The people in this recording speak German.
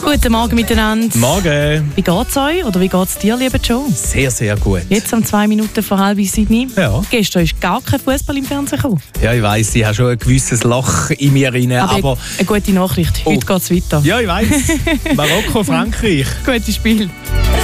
Guten Morgen miteinander. Morgen. Wie geht's euch oder wie geht's dir, lieber Joe? Sehr, sehr gut. Jetzt um 2 Minuten vor 6:30. Ja. Gestern ist gar kein Fußball im Fernsehen gekommen. Ja, ich weiss, ich habe schon ein gewisses Loch in mir rein, aber... Eine gute Nachricht, heute geht's weiter. Ja, ich weiss. Marokko, Frankreich. Gutes Spiel.